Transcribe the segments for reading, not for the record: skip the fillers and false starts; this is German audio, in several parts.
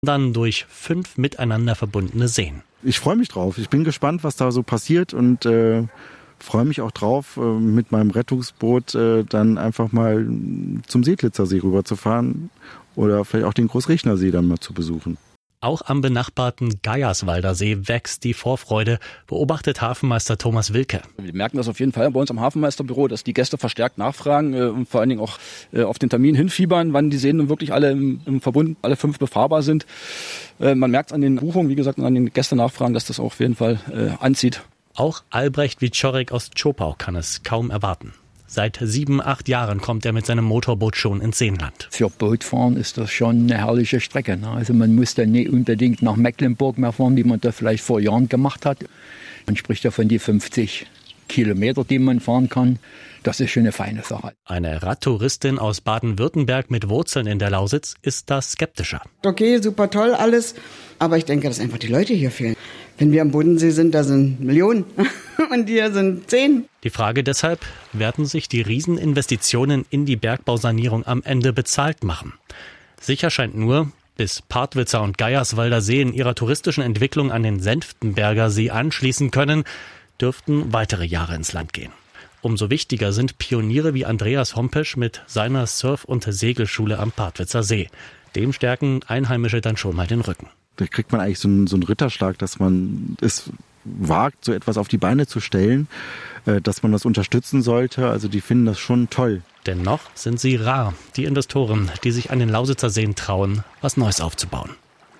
dann durch 5 miteinander verbundene Seen. Ich freue mich drauf. Ich bin gespannt, was da so passiert und freue mich auch drauf, mit meinem Rettungsboot dann einfach mal zum Seedlitzer See rüberzufahren oder vielleicht auch den Großrechner See dann mal zu besuchen. Auch am benachbarten Geierswalder See wächst die Vorfreude, beobachtet Hafenmeister Thomas Wilke. Wir merken das auf jeden Fall bei uns am Hafenmeisterbüro, dass die Gäste verstärkt nachfragen und vor allen Dingen auch auf den Termin hinfiebern, wann die Seen nun wirklich alle im Verbund, alle 5 befahrbar sind. Man merkt es an den Buchungen, wie gesagt, und an den Gästenachfragen, dass das auch auf jeden Fall anzieht. Auch Albrecht Wieczorek aus Zschopau kann es kaum erwarten. Seit 7, 8 Jahren kommt er mit seinem Motorboot schon ins Seenland. Für Bootfahren ist das schon eine herrliche Strecke. Also man muss dann nicht unbedingt nach Mecklenburg mehr fahren, wie man das vielleicht vor Jahren gemacht hat. Man spricht ja von die 50 Kilometer, die man fahren kann. Das ist schon eine feine Sache. Eine Radtouristin aus Baden-Württemberg mit Wurzeln in der Lausitz ist da skeptischer. Okay, super toll alles, aber ich denke, dass einfach die Leute hier fehlen. Wenn wir am Bodensee sind, da sind Millionen und hier sind 10. Die Frage deshalb, werden sich die Rieseninvestitionen in die Bergbausanierung am Ende bezahlt machen? Sicher scheint nur, bis Partwitzer und Geierswalder See in ihrer touristischen Entwicklung an den Senftenberger See anschließen können, dürften weitere Jahre ins Land gehen. Umso wichtiger sind Pioniere wie Andreas Hompesch mit seiner Surf- und Segelschule am Partwitzer See. Dem stärken Einheimische dann schon mal den Rücken. Da kriegt man eigentlich so einen Ritterschlag, dass man es wagt, so etwas auf die Beine zu stellen, dass man das unterstützen sollte. Also die finden das schon toll. Dennoch sind sie rar, die Investoren, die sich an den Lausitzer Seen trauen, was Neues aufzubauen.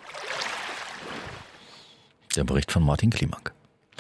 Der Bericht von Martin Klimak.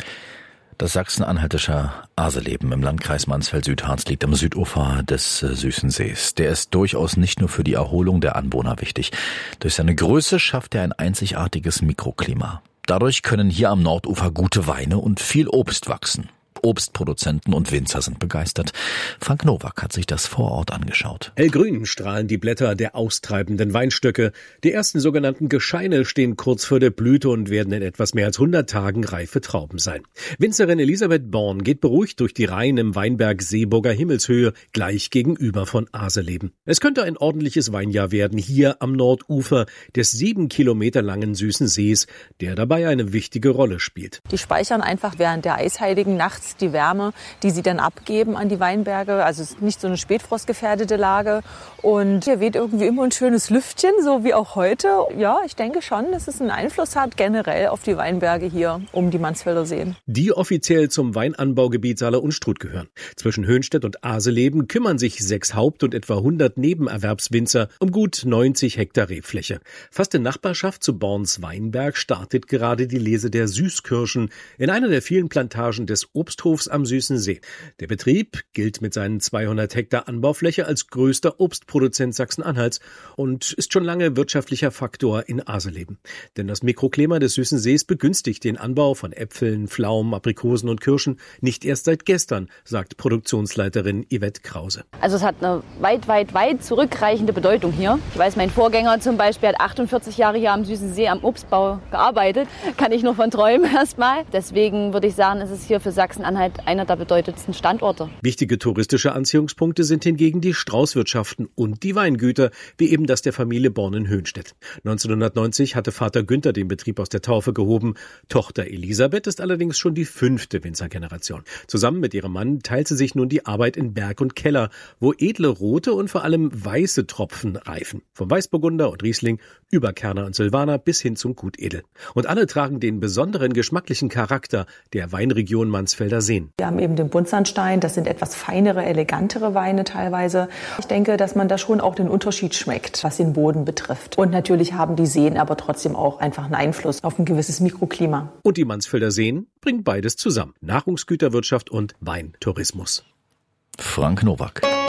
Das sachsen-anhaltische Aseleben im Landkreis Mansfeld-Südharz liegt am Südufer des Süßen Sees. Der ist durchaus nicht nur für die Erholung der Anwohner wichtig. Durch seine Größe schafft er ein einzigartiges Mikroklima. Dadurch können hier am Nordufer gute Weine und viel Obst wachsen. Obstproduzenten und Winzer sind begeistert. Frank Nowak hat sich das vor Ort angeschaut. Hellgrün strahlen die Blätter der austreibenden Weinstöcke. Die ersten sogenannten Gescheine stehen kurz vor der Blüte und werden in etwas mehr als 100 Tagen reife Trauben sein. Winzerin Elisabeth Born geht beruhigt durch die Reihen im Weinberg Seeburger Himmelshöhe, gleich gegenüber von Aseleben. Es könnte ein ordentliches Weinjahr werden, hier am Nordufer des 7 Kilometer langen Süßen Sees, der dabei eine wichtige Rolle spielt. Die speichern einfach während der eisheiligen Nacht die Wärme, die sie dann abgeben an die Weinberge. Also es ist nicht so eine spätfrostgefährdete Lage. Und hier weht irgendwie immer ein schönes Lüftchen, so wie auch heute. Ja, ich denke schon, dass es einen Einfluss hat generell auf die Weinberge hier um die Mansfelder Seen. Die offiziell zum Weinanbaugebiet Saale-Unstrut gehören. Zwischen Höhnstedt und Aseleben kümmern sich 6 Haupt- und etwa 100 Nebenerwerbswinzer um gut 90 Hektar Rebfläche. Fast in Nachbarschaft zu Borns Weinberg startet gerade die Lese der Süßkirschen in einer der vielen Plantagen des Obsthofs am Süßen See. Der Betrieb gilt mit seinen 200 Hektar Anbaufläche als größter Obstproduzent Sachsen-Anhalts und ist schon lange wirtschaftlicher Faktor in Aseleben. Denn das Mikroklima des Süßen Sees begünstigt den Anbau von Äpfeln, Pflaumen, Aprikosen und Kirschen nicht erst seit gestern, sagt Produktionsleiterin Yvette Krause. Also es hat eine weit zurückreichende Bedeutung hier. Ich weiß, mein Vorgänger zum Beispiel hat 48 Jahre hier am Süßen See am Obstbau gearbeitet. Kann ich nur von träumen erstmal. Deswegen würde ich sagen, es ist hier für Sachsen-Anhalt einer der bedeutendsten Standorte. Wichtige touristische Anziehungspunkte sind hingegen die Straußwirtschaften und die Weingüter, wie eben das der Familie Born in Höhnstedt. 1990 hatte Vater Günther den Betrieb aus der Taufe gehoben. Tochter Elisabeth ist allerdings schon die 5. Winzergeneration. Zusammen mit ihrem Mann teilt sie sich nun die Arbeit in Berg und Keller, wo edle rote und vor allem weiße Tropfen reifen. Vom Weißburgunder und Riesling über Kerner und Silvaner bis hin zum Gutedel. Und alle tragen den besonderen geschmacklichen Charakter der Weinregion Mansfelder Seen. Wir haben eben den Buntsandstein, das sind etwas feinere, elegantere Weine teilweise. Ich denke, dass man da schon auch den Unterschied schmeckt, was den Boden betrifft. Und natürlich haben die Seen aber trotzdem auch einfach einen Einfluss auf ein gewisses Mikroklima. Und die Mansfelder Seen bringen beides zusammen. Nahrungsgüterwirtschaft und Weintourismus. Frank Nowak.